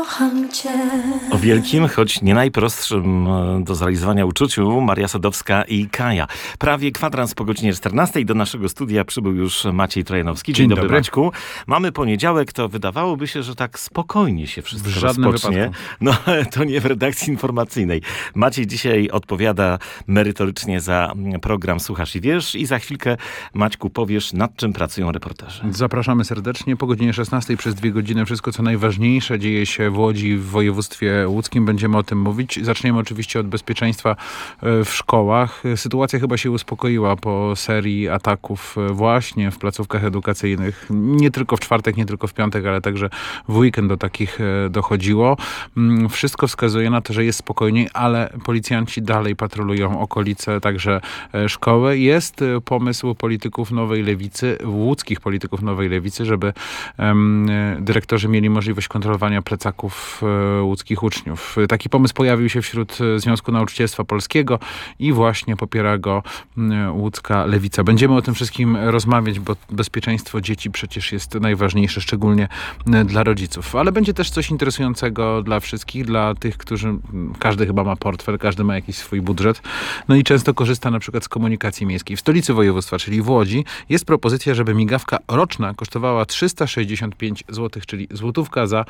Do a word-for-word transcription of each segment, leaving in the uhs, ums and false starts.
kocham cię. O wielkim, choć nie najprostszym do zrealizowania uczuciu Maria Sadowska i Kaja. Prawie kwadrans po godzinie czternastej. Do naszego studia przybył już Maciej Trojanowski. Dzień, Dzień dobry, dobry, Maćku. Mamy poniedziałek, to wydawałoby się, że tak spokojnie się wszystko w żadnym rozpocznie. Wypadku. No, to nie w redakcji informacyjnej. Maciej dzisiaj odpowiada merytorycznie za program Słuchasz i Wiesz i za chwilkę, Maćku, powiesz, nad czym pracują reporterzy. Zapraszamy serdecznie. Po godzinie szesnastej przez dwie godziny wszystko, co najważniejsze dzieje się w Łodzi, w województwie łódzkim. Będziemy o tym mówić. Zaczniemy oczywiście od bezpieczeństwa w szkołach. Sytuacja chyba się uspokoiła po serii ataków właśnie w placówkach edukacyjnych. Nie tylko w czwartek, nie tylko w piątek, ale także w weekend do takich dochodziło. Wszystko wskazuje na to, że jest spokojniej, ale policjanci dalej patrolują okolice, także szkoły. Jest pomysł polityków Nowej Lewicy, łódzkich polityków Nowej Lewicy, żeby um, dyrektorzy mieli możliwość kontrolowania plecaków um, łódzkich uczniów. Taki pomysł pojawił się wśród Związku Nauczycielstwa Polskiego i właśnie popiera go um, łódzka Lewica. Będziemy o tym wszystkim rozmawiać, bo bezpieczeństwo dzieci przecież jest najważniejsze, szczególnie um, dla rodziców. Ale będzie też coś interesującego dla wszystkich, dla tych, którzy, każdy chyba ma portfel, każdy ma jakiś swój budżet, no i często korzysta na przykład z komunikacji miejskiej. W stolicy województwa, czyli w Łodzi, jest propozycja, żeby migawka roczna kosztowała trzysta sześćdziesiąt pięć złotych, czyli złotówka za,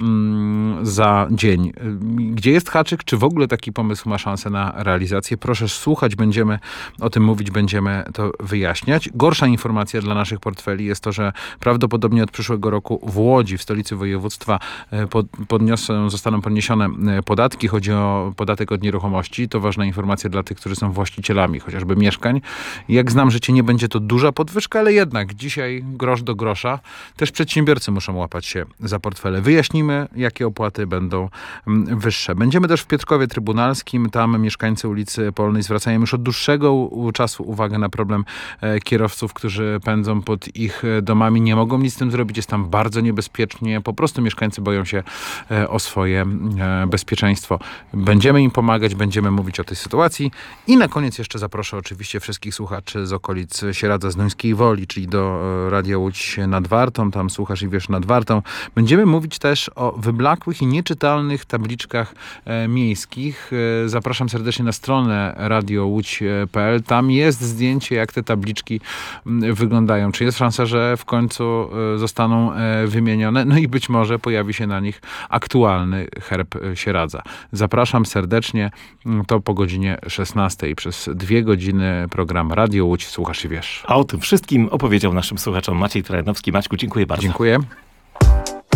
mm, za dzień. Gdzie jest haczyk? Czy w ogóle taki pomysł ma szansę na realizację? Proszę słuchać, będziemy o tym mówić, będziemy to wyjaśniać. Gorsza informacja dla naszych portfeli jest to, że prawdopodobnie od przyszłego roku w Łodzi, w stolicy województwa, pod, podniosą, zostaną podniesione podatki. Chodzi o podatek od nieruchomości. To ważna informacja dla tych, którzy są właścicielami chociażby mieszkań. Jak znam życie, nie będzie to duża podwyżka, ale jednak dzisiaj grosz do grosza. Też przedsiębiorcy muszą łapać się za portfele. Wyjaśnimy, jakie opłaty będą wyższe. Będziemy też w Piotrkowie Trybunalskim. Tam mieszkańcy ulicy Polnej zwracają już od dłuższego czasu uwagę na problem kierowców, którzy pędzą pod ich domami. Nie mogą nic z tym zrobić. Jest tam bardzo niebezpiecznie. Po prostu mieszkańcy boją się o swoje bezpieczeństwa. Będziemy im pomagać, będziemy mówić o tej sytuacji i na koniec jeszcze zaproszę oczywiście wszystkich słuchaczy z okolic Sieradza, Zduńskiej Woli, czyli do Radia Łódź nad Wartą, tam Słuchasz i Wiesz nad Wartą. Będziemy mówić też o wyblakłych i nieczytelnych tabliczkach e, miejskich. E, zapraszam serdecznie na stronę radio łódź kropka p l. Tam jest zdjęcie, jak te tabliczki m, wyglądają. Czy jest szansa, że w końcu e, zostaną e, wymienione? No i być może pojawi się na nich aktualny herb Sieradza. Zapraszam serdecznie. To po godzinie szesnastej. Przez dwie godziny program Radio Łódź Słuchasz i Wiesz. A o tym wszystkim opowiedział naszym słuchaczom Maciej Trojanowski. Maćku, dziękuję bardzo. Dziękuję.